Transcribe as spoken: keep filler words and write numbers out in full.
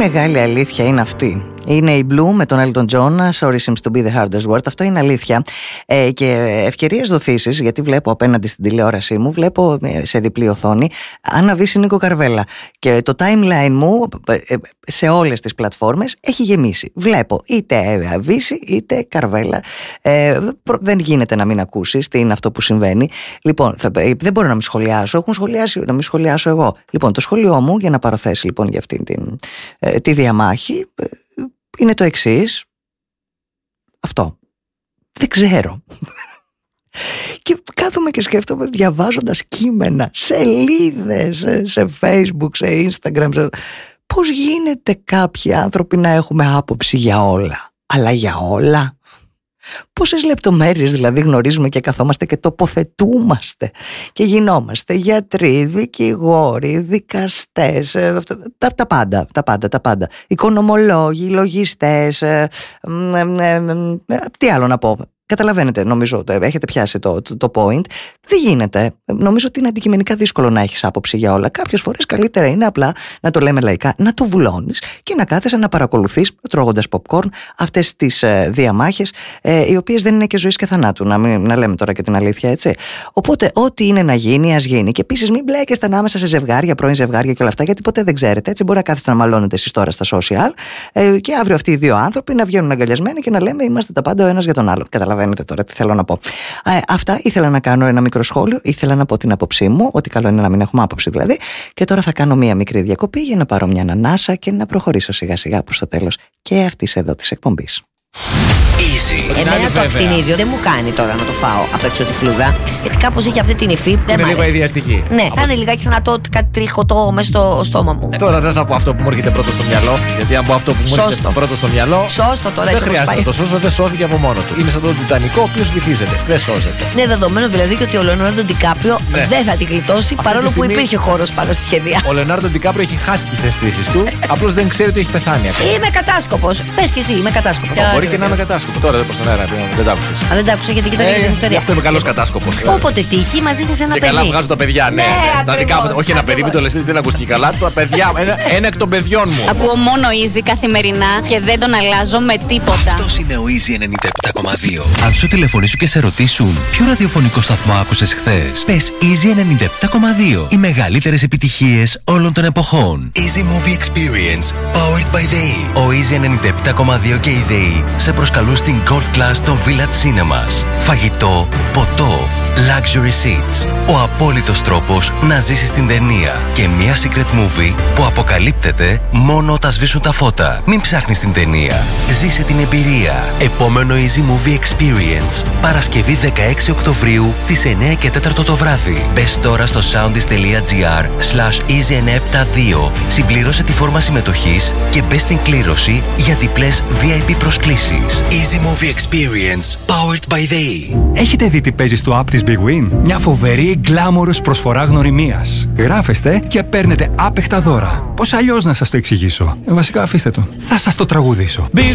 μεγάλη αλήθεια είναι αυτή. Είναι η Blue με τον Elton John, Sorry seems to be the hardest word. Αυτό είναι αλήθεια. Ε, και ευκαιρίες δοθήσεις, γιατί βλέπω απέναντι στην τηλεόρασή μου, βλέπω σε διπλή οθόνη Άννα Βύση, Νίκο Καρβέλα. Και το timeline μου σε όλες τις πλατφόρμες έχει γεμίσει. Βλέπω είτε Βύση είτε Καρβέλα. Ε, δεν γίνεται να μην ακούσεις τι είναι αυτό που συμβαίνει. Λοιπόν, θα, δεν μπορώ να μην σχολιάσω. Έχουν σχολιάσει, να μην σχολιάσω εγώ. Λοιπόν, το σχόλιο μου για να πάρω θέση λοιπόν για αυτή τη, τη διαμάχη είναι το εξής. Αυτό. Δεν ξέρω. Και κάθομαι και σκέφτομαι διαβάζοντας κείμενα, σελίδες, σε Facebook, σε Instagram, σε... πώς γίνεται κάποιοι άνθρωποι να έχουμε άποψη για όλα, αλλά για όλα. Πόσες λεπτομέρειες δηλαδή γνωρίζουμε και καθόμαστε και τοποθετούμαστε και γινόμαστε γιατροί, δικηγόροι, δικαστές, τα, τα πάντα, τα πάντα, τα πάντα. Οικονομολόγοι, λογιστές, ε, ε, ε, ε, τι άλλο να πω. Καταλαβαίνετε, νομίζω, έχετε πιάσει το, το, το point. Δεν γίνεται. Νομίζω ότι είναι αντικειμενικά δύσκολο να έχεις άποψη για όλα. Κάποιες φορές καλύτερα είναι απλά να το λέμε λαϊκά, να το βουλώνεις και να κάθεσαι να παρακολουθείς, τρώγοντας popcorn, αυτές τις ε, διαμάχες, ε, οι οποίες δεν είναι και ζωής και θανάτου. Να, μην, να λέμε τώρα και την αλήθεια, έτσι. Οπότε, ό,τι είναι να γίνει, ας γίνει. Και επίσης, μην μπλέκεστε ανάμεσα σε ζευγάρια, πρώην ζευγάρια και όλα αυτά, γιατί ποτέ δεν ξέρετε. Έτσι, μπορεί να κάθεστε να μαλώνετε εσείς τώρα στα social ε, και αύριο αυτοί οι δύο άνθρωποι να βγαίνουν αγκαλιασμένοι και να λέμε είμαστε τα πάντα ο ένας για τον άλλο. Καταλαβαίνετε τώρα τι θέλω να πω. Ε, αυτά ήθελα να κάνω ένα μικρό σχόλιο. Ήθελα να πω την άποψή μου, ότι καλό είναι να μην έχουμε άποψη δηλαδή. Και τώρα θα κάνω μία μικρή διακοπή για να πάρω μια ανάσα και να προχωρήσω σιγά σιγά προς το τέλος και αυτής εδώ της εκπομπής. Easy. Εμένα το ακτινίδιο δεν μου κάνει τώρα να το φάω απ' έξω τη φλούδα, γιατί κάπως έχει αυτή την υφή. Δεν είναι λίγο ιδιαστική. Ναι, από... κάνει λιγάκι σαν να το κάτι τριχωτό μέσα στο στόμα μου. Ε, τώρα δεν θα πω αυτό που μου έρχεται πρώτο στο μυαλό, γιατί αν πω αυτό που μου Σώστο. έρχεται πρώτο στο μυαλό. Σώστο τώρα, δεν χρειάζεται να το σώσω, δεν σώθηκε από μόνο του. Είναι σαν τον Τιτανικό, ο οποίος βυθίζεται. Δεν σώζεται. Ναι, δεδομένο δηλαδή και ότι ο Λεωνάρντο Ντικάπριο ναι. δεν θα την γλιτώσει αυτή παρόλο στιγμή... που υπήρχε χώρος πάνω στη σχεδία. Ο Λεωνάρντο Ντικάπριο έχει χάσει τις αισθήσεις του, απλώς δεν ξέρει ότι έχει πεθάνει ακόμα. Είμαι κατάσκοπος. Πες και εσύ, είμαι κατάσκοπος. Μπορεί και να είμαι κατάσκοπο. Τώρα δεν προ τον αέρα, δεν τα άκουσες. Α, δεν τα άκουσα γιατί κοιτάξτε την ιστορία. Γι' αυτό είμαι καλός κατάσκοπος. Όποτε τύχει, μας δίνεις ένα και παιδί. Καλά, βγάζω τα παιδιά, ναι. ναι τα δικά μου. Όχι ένα παιδί, μην το λες, δεν ακούστηκε καλά. Τα παιδιά, ένα, ένα εκ των παιδιών μου. Ακούω μόνο Easy καθημερινά και δεν τον αλλάζω με τίποτα. Αυτός είναι ο Easy ενενήντα επτά κόμμα δύο. Αν σου τηλεφωνήσουν και σε ρωτήσουν ποιο ραδιοφωνικό σταθμό άκουσες χθες, πες Easy ενενήντα επτά κόμμα δύο. Οι μεγαλύτερες επιτυχίες όλων των εποχών. Easy Movie Experience, powered by ΔΕΗ. Ο Easy ενενήντα επτά κόμμα δύο και η ΔΕΗ σε προσκαλούν στην Gold Class των Village Cinemas. Φαγητό, ποτό, luxury seats. Ο απόλυτος τρόπος να ζήσεις την ταινία. Και μια secret movie που αποκαλύπτεται μόνο όταν σβήσουν τα φώτα. Μην ψάχνεις την ταινία. Ζήσε την εμπειρία. Επόμενο Easy Movie Experience. Παρασκευή δεκαέξι Οκτωβρίου στις εννιά και τέσσερα το βράδυ. Μπες τώρα στο soundis.gr slash easy εννιά επτά δύο. Συμπληρώσε τη φόρμα συμμετοχής και μπες στην κλήρωση για διπλές βι άι πι προσκλήσεις. Easy Movie Experience, powered by ΔΕΗ. Έχετε δει τι παίζει στο app της Big Win? Μια φοβερή γκλάμορος προσφορά γνωριμίας. Γράφεστε και παίρνετε άπεχτα δώρα. Πώς αλλιώς να σας το εξηγήσω? Ε, βασικά αφήστε το. Θα σας το τραγουδήσω. Big